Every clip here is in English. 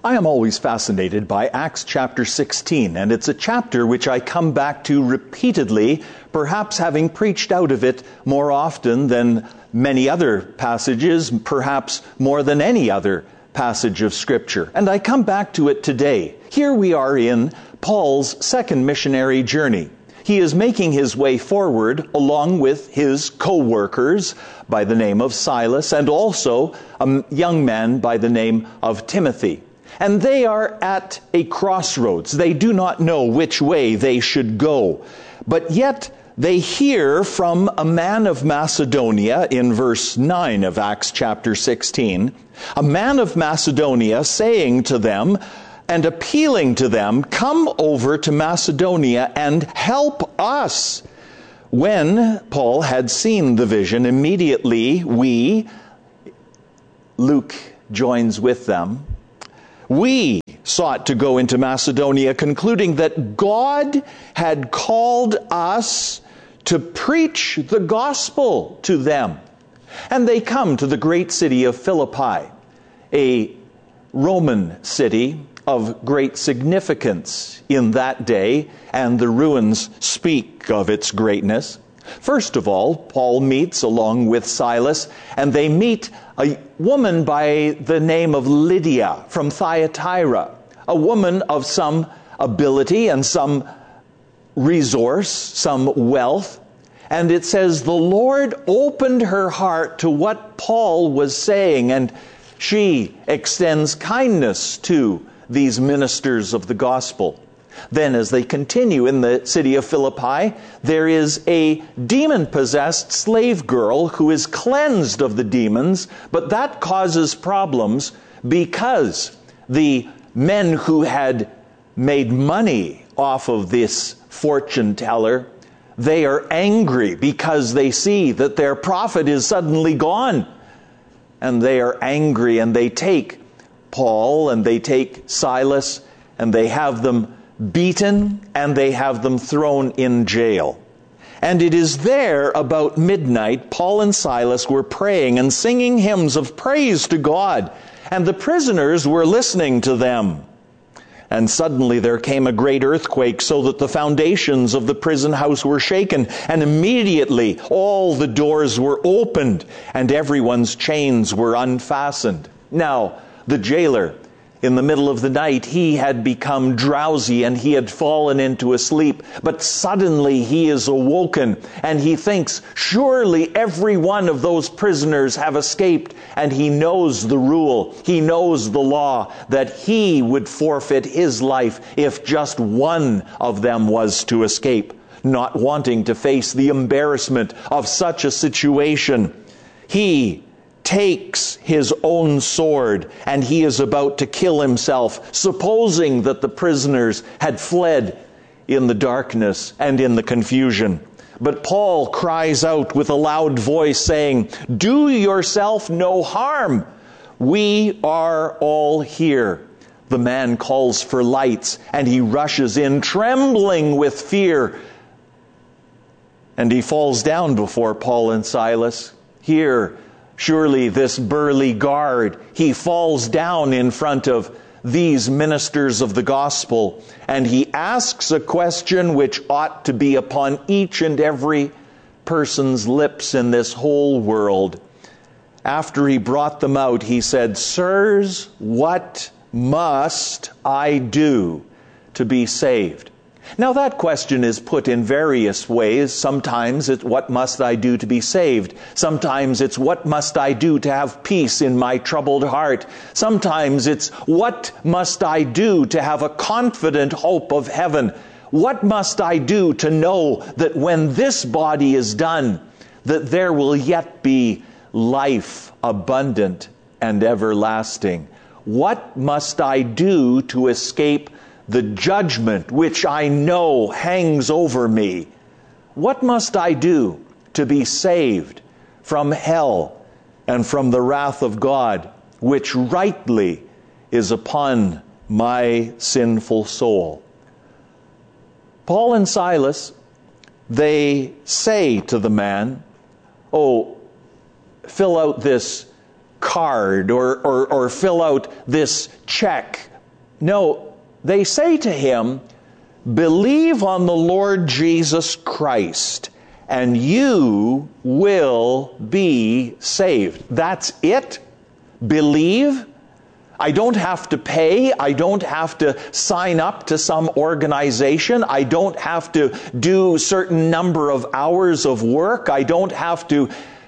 I am always fascinated by Acts chapter 16, and it's a chapter which I come back to repeatedly, perhaps having preached out of it more often than many other passages, perhaps more than any other passage of Scripture. And I come back to it today. Here we are in Paul's second missionary journey. He is making his way forward along with his co-workers by the name of Silas and also a young man by the name of Timothy. And they are at a crossroads. They do not know which way they should go. But yet they hear from a man of Macedonia in verse 9 of Acts chapter 16, a man of Macedonia saying to them and appealing to them, "Come over to Macedonia and help us." When Paul had seen the vision, immediately Luke joins with them, we sought to go into Macedonia, concluding that God had called us to preach the gospel to them. And they come to the great city of Philippi, a Roman city of great significance in that day, and the ruins speak of its greatness. First of all, Paul meets along with Silas, and they meet a woman by the name of Lydia from Thyatira, a woman of some ability and some resource, some wealth. And it says the Lord opened her heart to what Paul was saying, and she extends kindness to these ministers of the gospel. Then as they continue in the city of Philippi, there is a demon-possessed slave girl who is cleansed of the demons, but that causes problems because the men who had made money off of this fortune teller, they are angry because they see that their profit is suddenly gone. And they are angry, and they take Paul and they take Silas and they have them beaten and they have them thrown in jail. And it is there about midnight, Paul and Silas were praying and singing hymns of praise to God, and the prisoners were listening to them. And suddenly there came a great earthquake, so that the foundations of the prison house were shaken, and immediately all the doors were opened and everyone's chains were unfastened. Now, the jailer, in the middle of the night, he had become drowsy and he had fallen into a sleep. But suddenly he is awoken and he thinks, surely every one of those prisoners have escaped. And he knows the rule, he knows the law, that he would forfeit his life if just one of them was to escape. Not wanting to face the embarrassment of such a situation, he takes his own sword and he is about to kill himself, supposing that the prisoners had fled in the darkness and in the confusion. But Paul cries out with a loud voice saying, "Do yourself no harm. We are all here." The man calls for lights and he rushes in, trembling with fear. And he falls down before Paul and Silas. Here, surely this burly guard, he falls down in front of these ministers of the gospel, and he asks a question which ought to be upon each and every person's lips in this whole world. After he brought them out, he said, "Sirs, what must I do to be saved?" Now that question is put in various ways. Sometimes it's, what must I do to be saved? Sometimes it's, what must I do to have peace in my troubled heart? Sometimes it's, what must I do to have a confident hope of heaven? What must I do to know that when this body is done, that there will yet be life abundant and everlasting? What must I do to escape the judgment which I know hangs over me? What must I do to be saved from hell and from the wrath of God, which rightly is upon my sinful soul? Paul and Silas, they say to the man, "Oh, fill out this card or fill out this check No, they say to him, believe on the Lord Jesus Christ, and you will be saved. That's it? Believe? I don't have to pay. I don't have to sign up to some organization. I don't have to do a certain number of hours of work. I don't have to...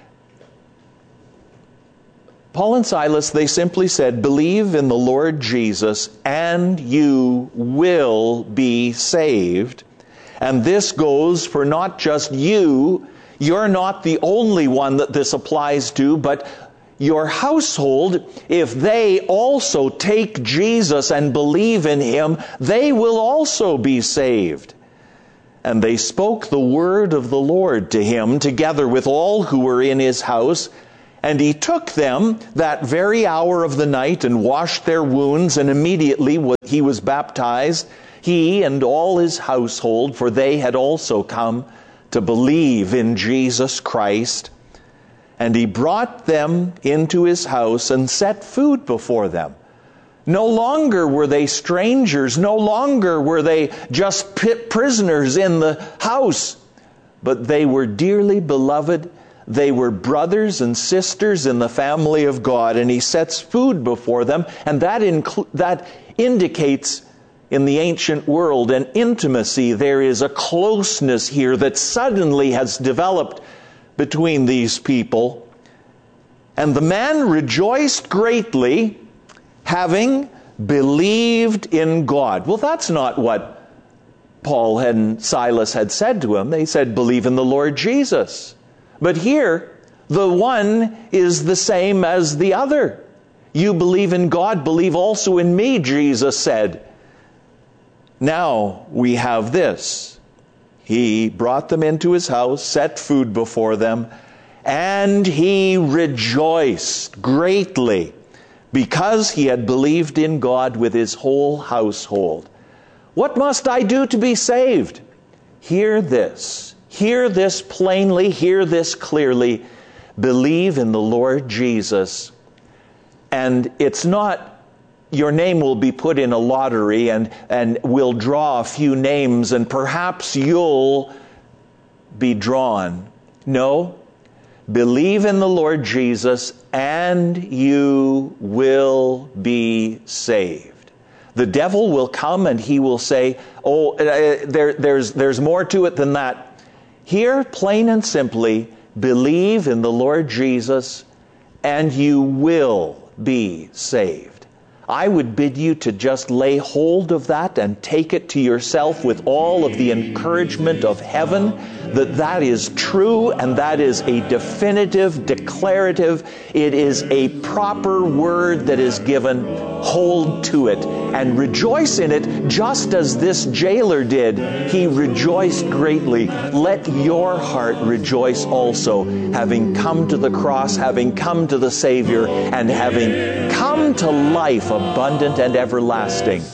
Paul and Silas, they simply said, believe in the Lord Jesus and you will be saved. And this goes for not just you. You're not the only one that this applies to, but your household, if they also take Jesus and believe in him, they will also be saved. And they spoke the word of the Lord to him, together with all who were in his house. And he took them that very hour of the night and washed their wounds, and immediately he was baptized, he and all his household, for they had also come to believe in Jesus Christ. And he brought them into his house and set food before them. No longer were they strangers, no longer were they just prisoners in the house, but they were dearly beloved. They were brothers and sisters in the family of God, and he sets food before them, and that indicates in the ancient world an intimacy. There is a closeness here that suddenly has developed between these people. And the man rejoiced greatly, having believed in God. Well, that's not what Paul and Silas had said to him. They said, believe in the Lord Jesus. But here, the one is the same as the other. You believe in God, believe also in me, Jesus said. Now we have this. He brought them into his house, set food before them, and he rejoiced greatly because he had believed in God with his whole household. What must I do to be saved? Hear this. Hear this plainly. Hear this clearly. Believe in the Lord Jesus. And it's not your name will be put in a lottery and we'll draw a few names and perhaps you'll be drawn. No. Believe in the Lord Jesus and you will be saved. The devil will come and he will say, there's more to it than that. Here, plain and simply, believe in the Lord Jesus and you will be saved. I would bid you to just lay hold of that and take it to yourself with all of the encouragement of heaven, that is true and that is a definitive, declarative, it is a proper word that is given. Hold to it and rejoice in it just as this jailer did. He rejoiced greatly. Let your heart rejoice also, having come to the cross, having come to the Savior, and having come to life abundant and everlasting.